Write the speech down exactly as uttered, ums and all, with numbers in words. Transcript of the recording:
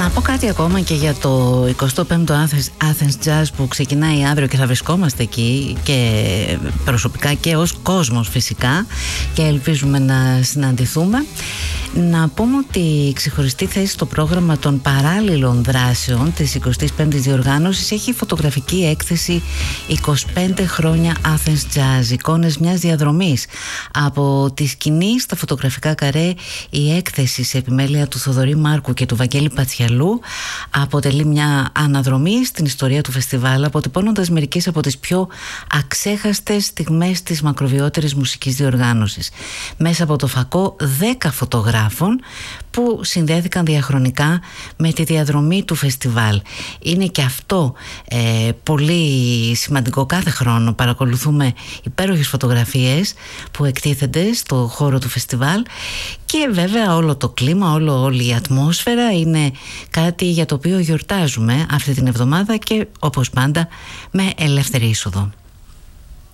πω κάτι ακόμα και για το εικοστό πέμπτο Athens Jazz που ξεκινάει αύριο και θα βρισκόμαστε εκεί και προσωπικά και ως κόσμος φυσικά και ελπίζουμε να συναντηθούμε. Να πούμε ότι ξεχωριστή θέση στο πρόγραμμα των παράλληλων δράσεων της εικοστής πέμπτης διοργάνωσης έχει η φωτογραφική έκθεση είκοσι πέντε χρόνια Athens Jazz, εικόνες μιας διαδρομής. Από τη σκηνή στα φωτογραφικά καρέ, η έκθεση σε επιμέλεια του Θοδωρή Μάρκου και του Βαγγέλη Πατσιαλού αποτελεί μια αναδρομή στην ιστορία του φεστιβάλ, αποτυπώνοντας μερικές από τις πιο αξέχαστες στιγμές της μακροβιότερης μουσικής διοργάνωσης. Μέσα από το φακό δέκα φωτογράφων που συνδέθηκαν διαχρονικά με τη διαδρομή του φεστιβάλ. Είναι και αυτό ε, πολύ σημαντικό. Κάθε χρόνο παρακολουθούμε υπέροχες φωτογραφίες που εκτίθενται στο χώρο του φεστιβάλ και βέβαια όλο το κλίμα, όλο, όλη η ατμόσφαιρα είναι κάτι για το οποίο γιορτάζουμε αυτή την εβδομάδα και όπως πάντα με ελεύθερη είσοδο.